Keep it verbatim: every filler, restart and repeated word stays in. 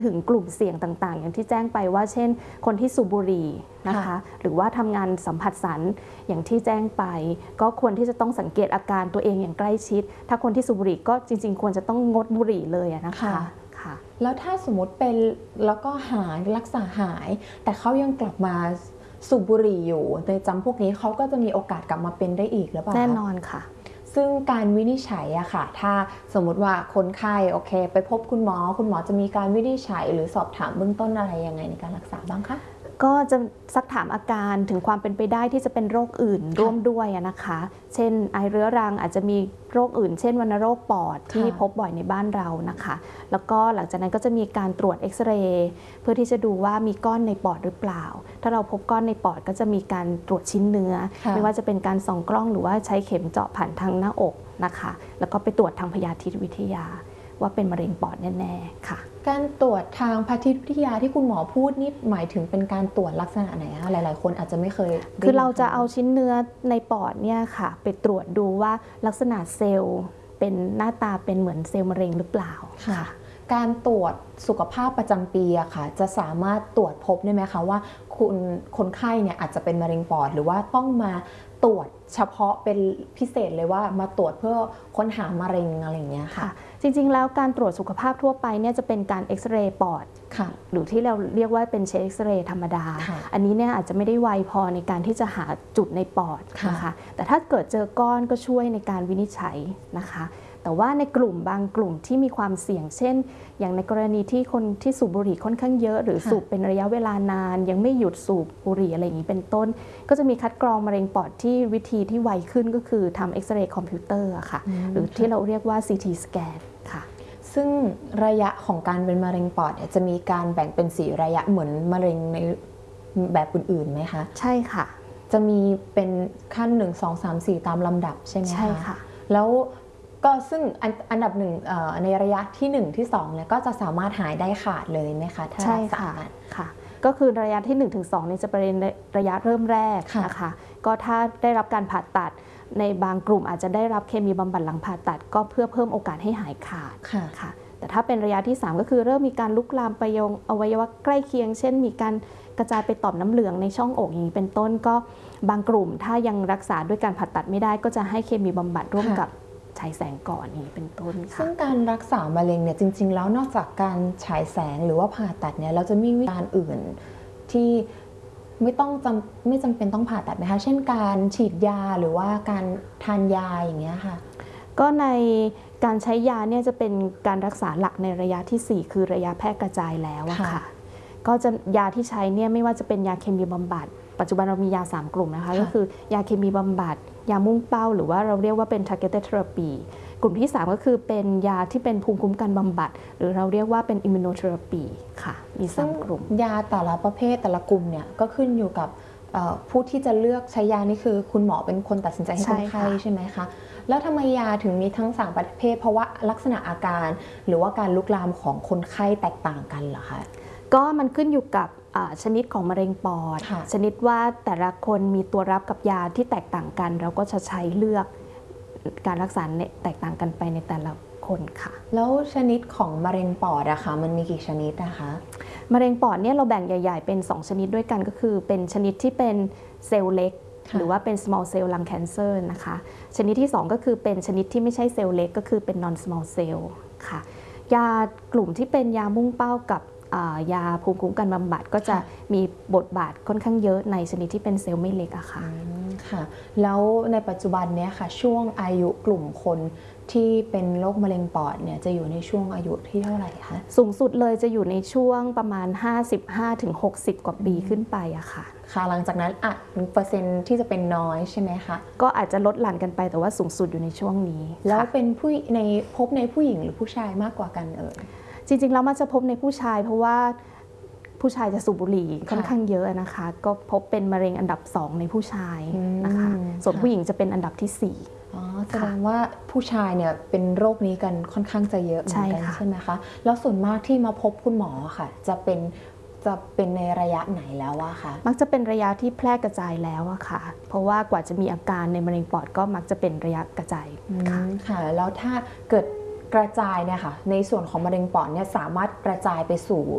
ถึงกลุ่มเสี่ยงต่างๆอย่างที่แจ้งไปว่าเช่นคนที่สูบบุหรี่นะคะหรือว่าทำงานสัมผัสสันอย่างที่แจ้งไปก็ควรที่จะต้องสังเกตอาการตัวเองอย่างใกล้ชิดถ้าคนที่สูบบุหรี่ก็จริงๆควรจะต้องงดบุหรี่เลยนะคะค่ะแล้วถ้าสมมติเป็นแล้วก็หายรักษาหายแต่เขายังกลับมาสูบบุหรี่อยู่ในจำพวกนี้เขาก็จะมีโอกาสกลับมาเป็นได้อีกหรือเปล่าแน่นอนค่ะซึ่งการวินิจฉัยอะค่ะถ้าสมมุติว่าคนไข้โอเคไปพบคุณหมอคุณหมอจะมีการวินิจฉัยหรือสอบถามเบื้องต้นอะไรยังไงในการรักษาบ้างคะก็จะซักถามอาการถึงความเป็นไปได้ที่จะเป็นโรคอื่นร่วมด้วยนะคะ เช่นไอเรื้อรังอาจจะมีโรคอื่นเช่นวัณโรคปอดที่พบบ่อยในบ้านเรานะคะแล้วก็หลังจากนั้นก็จะมีการตรวจเอ็กซเรย์เพื่อที่จะดูว่ามีก้อนในปอดหรือเปล่าถ้าเราพบก้อนในปอดก็จะมีการตรวจชิ้นเนื้อไม่ว่าจะเป็นการส่องกล้องหรือว่าใช้เข็มเจาะผ่านทางหน้าอกนะคะแล้วก็ไปตรวจทางพยาธิวิทยาว่าเป็นมะเร็งปอดแน่ๆค่ะการตรวจทางพยาธิวิทยาที่คุณหมอพูดนี่หมายถึงเป็นการตรวจลักษณะไหนคะหลายๆคนอาจจะไม่เคยคือเราจะเอาชิ้นเนื้อในปอดเนี่ยค่ะไปตรวจดูว่าลักษณะเซลล์เป็นหน้าตาเป็นเหมือนเซลล์มะเร็งหรือเปล่าค่ะการตรวจสุขภาพประจำปีอะค่ะจะสามารถตรวจพบได้ไหมคะว่าคุณคนไข้เนี่ยอาจจะเป็นมะเร็งปอดหรือว่าต้องมาตรวจเฉพาะเป็นพิเศษเลยว่ามาตรวจเพื่อค้นหามะเร็งอะไรอย่างเงี้ยค่ะจริงๆแล้วการตรวจสุขภาพทั่วไปเนี่ยจะเป็นการเอ็กซเรย์ปอดหรือที่เราเรียกว่าเป็นเช็คเอ็กซเรย์ธรรมดาอันนี้เนี่ยอาจจะไม่ได้ไวพอในการที่จะหาจุดในปอดนะคะแต่ถ้าเกิดเจอก้อนก็ช่วยในการวินิจฉัยนะคะแต่ว่าในกลุ่มบางกลุ่มที่มีความเสี่ยงเช่นอย่างในกรณีที่คนที่สูบบุหรี่ค่อนข้างเยอะหรือสูบเป็นระยะเวลานานยังไม่หยุดสูบบุหรี่อะไรอย่างนี้เป็นต้นก็จะมีคัดกรองมะเร็งปอดที่วิธีที่ไวขึ้นก็คือทำเอ็กซเรย์คอมพิวเตอร์ค่ะหรือที่เราเรียกว่า ซี ที สแกน ค่ะซึ่งระยะของการเป็นมะเร็งปอดจะมีการแบ่งเป็นสี่ระยะเหมือนมะเร็งในแบบอื่นๆไหมคะใช่ค่ะจะมีเป็นขั้นหนึ่ง สอง สาม สี่ตามลำดับใช่ไหมคะใช่ค่ะแล้วก็ซึ่งอันดับหนึ่งในระยะที่หนึ่งที่สองเนี่ยก็จะสามารถหายได้ขาดเลยไหมคะถ้ารักษาค่ะก็คือระยะที่ หนึ่งถึงสอง นี่จะเป็นระยะเริ่มแรกนะคะก็ถ้าได้รับการผ่าตัดในบางกลุ่มอาจจะได้รับเคมีบำบัดหลังผ่าตัดก็เพื่อเพิ่มโอกาสให้หายขาดค่ะแต่ถ้าเป็นระยะที่สามก็คือเริ่มมีการลุกลามไปยังอวัยวะใกล้เคียงเช่นมีการกระจายไปต่อมน้ำเหลืองในช่องอกอย่างนี้เป็นต้นก็บางกลุ่มถ้ายังรักษาด้วยการผ่าตัดไม่ได้ก็จะให้เคมีบำบัดร่วมกับฉายแสงก่อนนี้เป็นต้นค่ะซึ่งการรักษามะเร็งเนี่ยจริงๆแล้วนอกจากการฉายแสงหรือว่าผ่าตัดเนี่ยเราจะมีวิธีการอื่นที่ไม่ต้องจำไม่จำเป็นต้องผ่าตัดไหมคะเช่นการฉีดยาหรือว่าการทานยาอย่างเงี้ยค่ะก็ในการใช้ยาเนี่ยจะเป็นการรักษาหลักในระยะที่สี่คือระยะแพร่กระจายแล้วอะค่ะก็จะยาที่ใช้เนี่ยไม่ว่าจะเป็นยาเคมีบำบัดปัจจุบันเรามียาสามกลุ่มนะคะก็คือยาเคมีบำบัดยามุ่งเป้าหรือว่าเราเรียกว่าเป็น targeted therapy กลุ่มที่สามก็คือเป็นยาที่เป็นภูมิคุ้มกันบำบัดหรือเราเรียกว่าเป็น immunotherapy ค่ะมีสามกลุ่มยาแต่ละประเภทแต่ละกลุ่มเนี่ยก็ขึ้นอยู่กับผู้ที่จะเลือกใช้ยานี่คือคุณหมอเป็นคนตัดสินใจให้คนไข้ใช่ไหมคะแล้วทำไมยาถึงมีทั้งสามประเภทเพราะว่าลักษณะอาการหรือว่าการลุกลามของคนไข้แตกต่างกันเหรอคะก็มันขึ้นอยู่กับชนิดของมะเร็งปอดชนิดว่าแต่ละคนมีตัวรับกับยาที่แตกต่างกันเราก็จะใช้เลือกการรักษาแตกต่างกันไปในแต่ละคนค่ะแล้วชนิดของมะเร็งปอดอะคะมันมีกี่ชนิดนะคะมะเร็งปอดเนี่ยเราแบ่งใหญ่ๆเป็นสองชนิดด้วยกันก็คือเป็นชนิดที่เป็นเซลล์เล็กหรือว่าเป็น small cell lung cancer นะคะชนิดที่สองก็คือเป็นชนิดที่ไม่ใช่เซลล์เล็กก็คือเป็น non small cell ค่ะยากลุ่มที่เป็นยามุ่งเป้ากับยาภูมิคุ้มกันบำบัดก็จะมีบทบาทค่อนข้างเยอะในชนิดที่เป็นเซลล์ไม่เล็กอะค่ะค่ะแล้วในปัจจุบันเนี้ยค่ะช่วงอายุกลุ่มคนที่เป็นโรคมะเร็งปอดเนี่ยจะอยู่ในช่วงอายุที่เท่าไหร่คะสูงสุดเลยจะอยู่ในช่วงประมาณ ห้าสิบห้าถึงหกสิบ กว่าปีขึ้นไปอะค่ะค่ะหลังจากนั้นอ่ะเปอร์เซ็นต์ที่จะเป็นน้อยใช่ไหมคะก็อาจจะลดหลั่นกันไปแต่ว่าสูงสุดอยู่ในช่วงนี้แล้วเป็นผู้ในพบในผู้หญิงหรือผู้ชายมากกว่ากันเอ่ยจริงๆแล้วมันจะพบในผู้ชายเพราะว่าผู้ชายจะสูบบุหรี่ค่อนข้างเยอะนะคะก็พบเป็นมะเร็งอันดับสองในผู้ชายนะคะส่วนผู้หญิงจะเป็นอันดับที่สี่อ๋อแสดงว่าผู้ชายเนี่ยเป็นโรคนี้กันค่อนข้างจะเยอะเหมือนกันใช่ไหมคะแล้วส่วนมากที่มาพบคุณหมอค่ะจะเป็นจะเป็นในระยะไหนแล้วอะคะมักจะเป็นระยะที่แพร่กระจายแล้วอะค่ะเพราะว่ากว่าจะมีอาการในมะเร็งปอดก็มักจะเป็นระยะกระจายค่ะแล้วถ้าเกิดกระจายเนี่ยค่ะในส่วนของมะเร็งปอดเนี่ยสามารถกระจายไปสู่